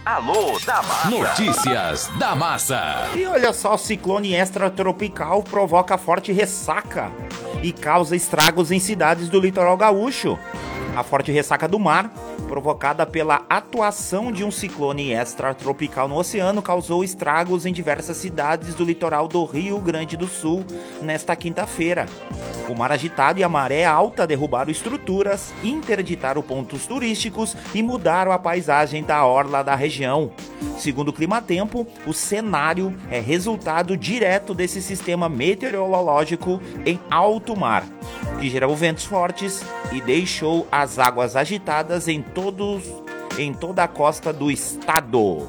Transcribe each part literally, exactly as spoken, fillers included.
Alô da Massa. Notícias da Massa. E olha só, o ciclone extratropical provoca forte ressaca e causa estragos em cidades do litoral gaúcho. A forte ressaca do mar, provocada pela atuação de um ciclone extratropical no oceano, causou estragos em diversas cidades do litoral do Rio Grande do Sul nesta quinta-feira. O mar agitado e a maré alta derrubaram estruturas, interditaram pontos turísticos e mudaram a paisagem da orla da região. Segundo o Climatempo, o cenário é resultado direto desse sistema meteorológico em alto mar, que gerou ventos fortes e deixou as águas agitadas em, todos, em toda a costa do estado.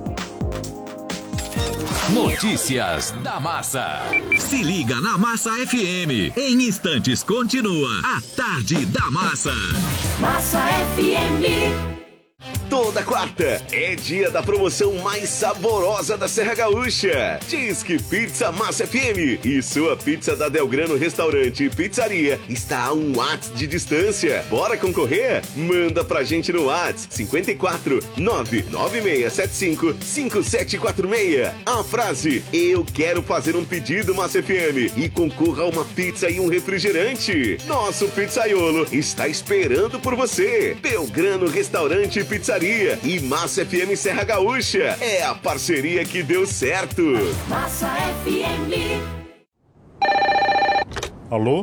Notícias da Massa. Se liga na Massa F M. Em instantes continua a Tarde da Massa. Massa F M. Toda quarta é dia da promoção mais saborosa da Serra Gaúcha. Disque Pizza Massa F M e sua pizza da Delgrano Restaurante e Pizzaria está a um WhatsApp de distância. Bora concorrer? Manda pra gente no WhatsApp cinco quatro nove nove seis sete cinco cinco sete quatro seis. A frase: eu quero fazer um pedido Massa F M e concorra a uma pizza e um refrigerante. Nosso pizzaiolo está esperando por você. Belgrano Restaurante e Pizzaria e Massa F M Serra Gaúcha. É a parceria que deu certo. Massa F M. Alô?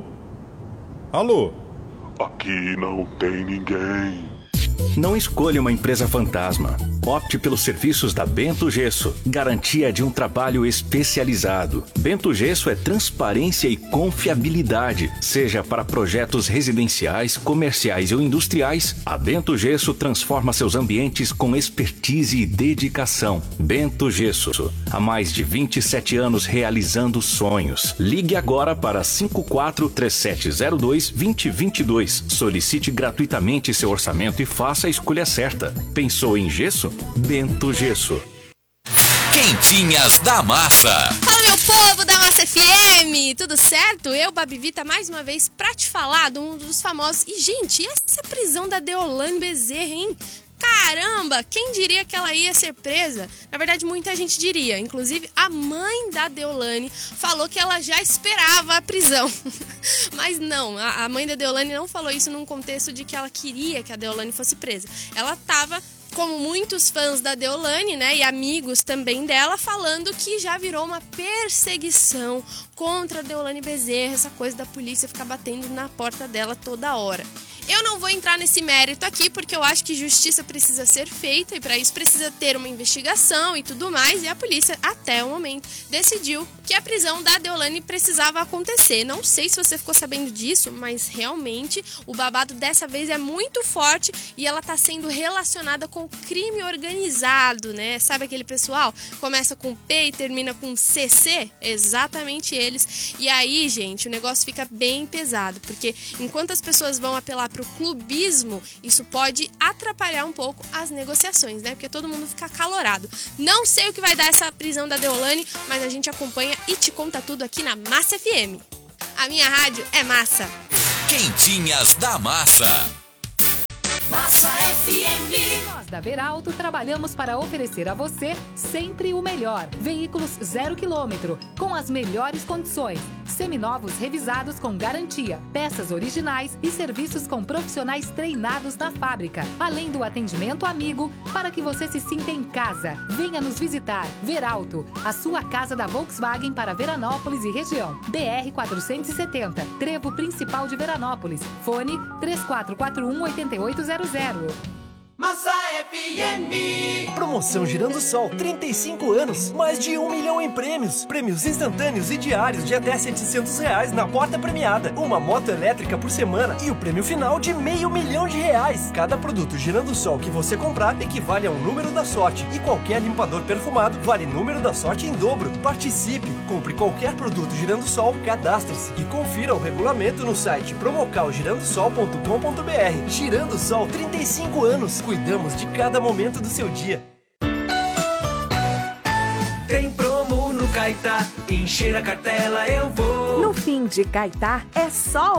Alô? Aqui não tem ninguém. Não escolha uma empresa fantasma. Opte pelos serviços da Bento Gesso. Garantia de um trabalho especializado. Bento Gesso é transparência e confiabilidade. Seja para projetos residenciais, comerciais ou industriais, a Bento Gesso transforma seus ambientes com expertise e dedicação. Bento Gesso. Há mais de vinte e sete anos realizando sonhos. Ligue agora para cinco quatro três sete zero dois dois zero dois dois. Solicite gratuitamente seu orçamento e faça a escolha certa. Pensou em gesso? Bento Gesso. Quentinhas da Massa. Fala, meu povo da Massa F M, tudo certo? Eu, Babi Vita, mais uma vez pra te falar de um dos famosos. E, gente, e essa prisão da Deolane Bezerra, hein? Caramba, quem diria que ela ia ser presa? Na verdade, muita gente diria. Inclusive, a mãe da Deolane falou que ela já esperava a prisão. Mas não, a mãe da Deolane não falou isso num contexto de que ela queria que a Deolane fosse presa. Ela estava, como muitos fãs da Deolane, né, e amigos também dela, falando que já virou uma perseguição contra a Deolane Bezerra, essa coisa da polícia ficar batendo na porta dela toda hora. Eu não vou entrar nesse mérito aqui, porque eu acho que justiça precisa ser feita e para isso precisa ter uma investigação e tudo mais, e a polícia, até o momento, decidiu que a prisão da Deolane precisava acontecer. Não sei se você ficou sabendo disso, mas realmente o babado dessa vez é muito forte e ela está sendo relacionada com crime organizado, né? Sabe aquele pessoal? Começa com P e termina com C C? Exatamente eles. E aí, gente, o negócio fica bem pesado, porque enquanto as pessoas vão apelar pro clubismo, isso pode atrapalhar um pouco as negociações, né? Porque todo mundo fica acalorado. Não sei o que vai dar essa prisão da Deolane, mas a gente acompanha e te conta tudo aqui na Massa F M. A minha rádio é massa. Quentinhas da Massa. Massa F M. Nós da Veralto trabalhamos para oferecer a você sempre o melhor. Veículos zero quilômetro, com as melhores condições. Seminovos revisados com garantia, peças originais e serviços com profissionais treinados na fábrica. Além do atendimento amigo, para que você se sinta em casa. Venha nos visitar. Veralto, a sua casa da Volkswagen para Veranópolis e região. B R quatrocentos e setenta, Trevo Principal de Veranópolis. Fone três quatro quatro um oito oito zero zero. Massa F M. Promoção Girando Sol, trinta e cinco anos, mais de um milhão em prêmios. Prêmios instantâneos e diários de até setecentos reais na porta premiada. Uma moto elétrica por semana e o prêmio final de meio milhão de reais. Cada produto Girando Sol que você comprar equivale a um número da sorte. E qualquer limpador perfumado vale número da sorte em dobro. Participe, compre qualquer produto Girando Sol, cadastre-se e confira o regulamento no site promocal girando sol ponto com ponto b r. Girando Sol, trinta e cinco anos. Cuidamos de cada momento do seu dia. Tem promo no Caetá, encher a cartela eu vou. No fim de Caetá é só